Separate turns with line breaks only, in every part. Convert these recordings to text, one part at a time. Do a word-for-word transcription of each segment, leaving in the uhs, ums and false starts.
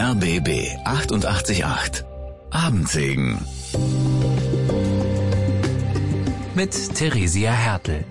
R B B achtundachtzig Komma acht. Abendsegen. Mit Theresia Hertel.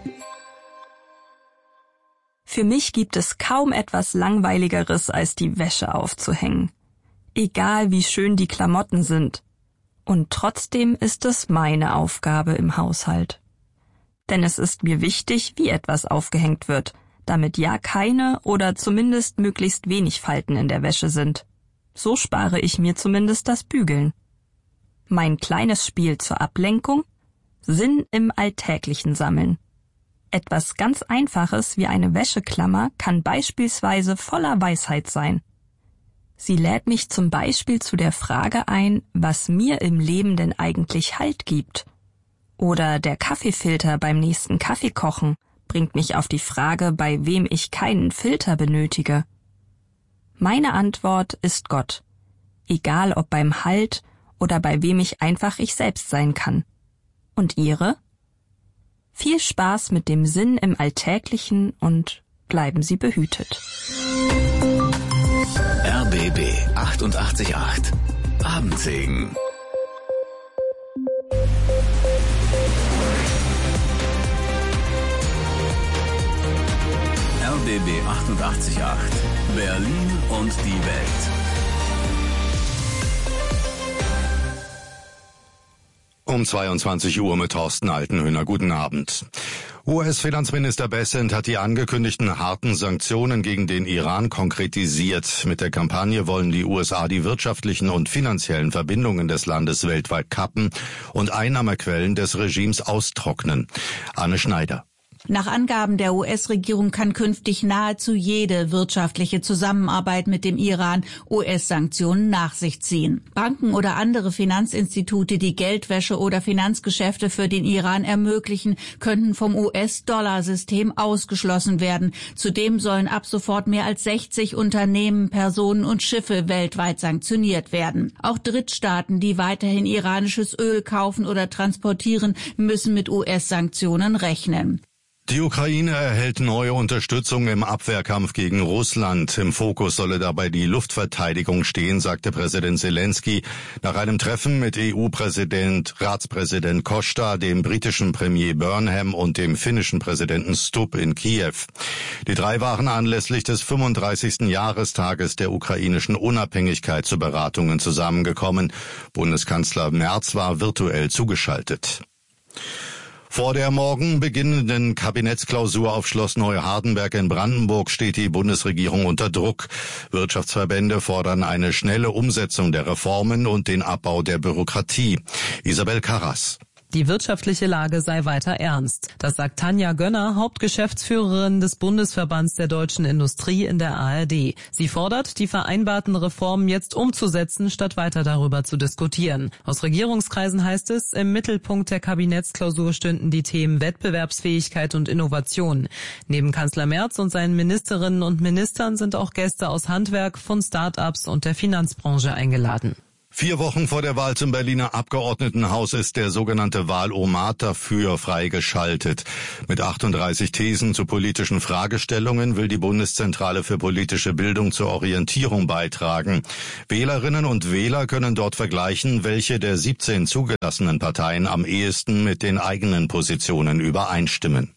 Für mich gibt es kaum etwas Langweiligeres, als die Wäsche aufzuhängen. Egal wie schön die Klamotten sind. Und trotzdem ist es meine Aufgabe im Haushalt. Denn es ist mir wichtig, wie etwas aufgehängt wird, damit ja keine oder zumindest möglichst wenig Falten in der Wäsche sind. So spare ich mir zumindest das Bügeln. Mein kleines Spiel zur Ablenkung? Sinn im Alltäglichen sammeln. Etwas ganz Einfaches wie eine Wäscheklammer kann beispielsweise voller Weisheit sein. Sie lädt mich zum Beispiel zu der Frage ein, was mir im Leben denn eigentlich Halt gibt. Oder der Kaffeefilter beim nächsten Kaffeekochen bringt mich auf die Frage, bei wem ich keinen Filter benötige. Meine Antwort ist Gott. Egal ob beim Halt oder bei wem ich einfach ich selbst sein kann. Und Ihre? Viel Spaß mit dem Sinn im Alltäglichen und bleiben Sie behütet.
R B B achtundachtzig Komma acht. Abendsegen. R B B achtundachtzig Komma acht. Berlin und die Welt.
Um zweiundzwanzig Uhr mit Thorsten Altenhöhner. Guten Abend. U S-Finanzminister Bessent hat die angekündigten harten Sanktionen gegen den Iran konkretisiert. Mit der Kampagne wollen die U S A die wirtschaftlichen und finanziellen Verbindungen des Landes weltweit kappen und Einnahmequellen des Regimes austrocknen. Anne Schneider.
Nach Angaben der U S-Regierung kann künftig nahezu jede wirtschaftliche Zusammenarbeit mit dem Iran U S-Sanktionen nach sich ziehen. Banken oder andere Finanzinstitute, die Geldwäsche oder Finanzgeschäfte für den Iran ermöglichen, könnten vom U S-Dollar-System ausgeschlossen werden. Zudem sollen ab sofort mehr als sechzig Unternehmen, Personen und Schiffe weltweit sanktioniert werden. Auch Drittstaaten, die weiterhin iranisches Öl kaufen oder transportieren, müssen mit U S-Sanktionen rechnen.
Die Ukraine erhält neue Unterstützung im Abwehrkampf gegen Russland. Im Fokus solle dabei die Luftverteidigung stehen, sagte Präsident Zelensky nach einem Treffen mit E U-Präsident, Ratspräsident Costa, dem britischen Premier Burnham und dem finnischen Präsidenten Stubb in Kiew. Die drei waren anlässlich des fünfunddreißigsten Jahrestages der ukrainischen Unabhängigkeit zu Beratungen zusammengekommen. Bundeskanzler Merz war virtuell zugeschaltet. Vor der morgen beginnenden Kabinettsklausur auf Schloss Neuhardenberg in Brandenburg steht die Bundesregierung unter Druck. Wirtschaftsverbände fordern eine schnelle Umsetzung der Reformen und den Abbau der Bürokratie. Isabel Karras.
Die wirtschaftliche Lage sei weiter ernst. Das sagt Tanja Gönner, Hauptgeschäftsführerin des Bundesverbands der deutschen Industrie in der A R D. Sie fordert, die vereinbarten Reformen jetzt umzusetzen, statt weiter darüber zu diskutieren. Aus Regierungskreisen heißt es, im Mittelpunkt der Kabinettsklausur stünden die Themen Wettbewerbsfähigkeit und Innovation. Neben Kanzler Merz und seinen Ministerinnen und Ministern sind auch Gäste aus Handwerk, von Start-ups und der Finanzbranche eingeladen.
Vier Wochen vor der Wahl zum Berliner Abgeordnetenhaus ist der sogenannte Wahlomat dafür freigeschaltet. Mit achtunddreißig Thesen zu politischen Fragestellungen will die Bundeszentrale für politische Bildung zur Orientierung beitragen. Wählerinnen und Wähler können dort vergleichen, welche der siebzehn zugelassenen Parteien am ehesten mit den eigenen Positionen übereinstimmen.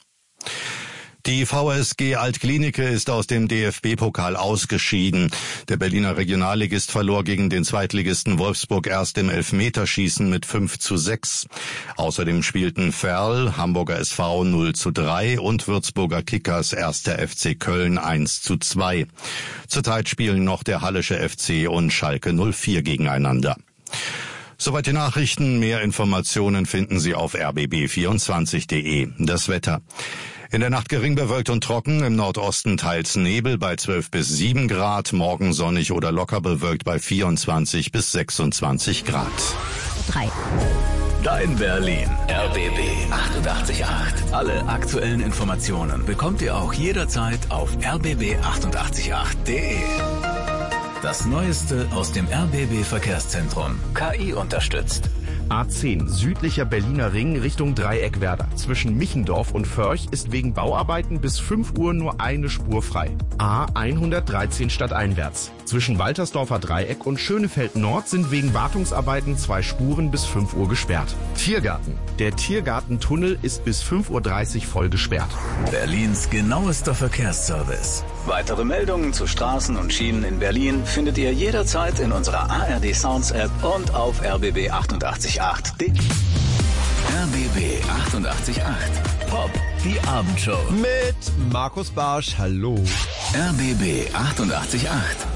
Die V S G Altklinike ist aus dem D F B-Pokal ausgeschieden. Der Berliner Regionalligist verlor gegen den Zweitligisten Wolfsburg erst im Elfmeterschießen mit fünf zu sechs. Außerdem spielten Verl, Hamburger S V null zu drei und Würzburger Kickers erster F C Köln eins zu zwei. Zurzeit spielen noch der Hallische F C und Schalke null vier gegeneinander. Soweit die Nachrichten. Mehr Informationen finden Sie auf r b b vierundzwanzig punkt de. Das Wetter. In der Nacht gering bewölkt und trocken, im Nordosten teils Nebel bei zwölf bis sieben Grad, morgen sonnig oder locker bewölkt bei vierundzwanzig bis sechsundzwanzig Grad.
drei.
Dein Berlin. R B B achtundachtzig Komma acht. Alle aktuellen Informationen bekommt ihr auch jederzeit auf r b b achtundachtzig Komma acht punkt de. Das Neueste aus dem R B B Verkehrszentrum. K I unterstützt.
A zehn, südlicher Berliner Ring Richtung Dreieckwerder. Zwischen Michendorf und Förch ist wegen Bauarbeiten bis fünf Uhr nur eine Spur frei. A hundertdreizehn stadteinwärts. Zwischen Waltersdorfer Dreieck und Schönefeld Nord sind wegen Wartungsarbeiten zwei Spuren bis fünf Uhr gesperrt. Tiergarten. Der Tiergartentunnel ist bis fünf Uhr dreißig voll gesperrt.
Berlins genauester Verkehrsservice. Weitere Meldungen zu Straßen und Schienen in Berlin findet ihr jederzeit in unserer A R D Sounds App und auf r b b achtundachtzig Punkt acht punkt de. R B B achtundachtzig Komma acht. Pop, die Abendshow.
Mit Markus Barsch, hallo.
R B B achtundachtzig Komma acht.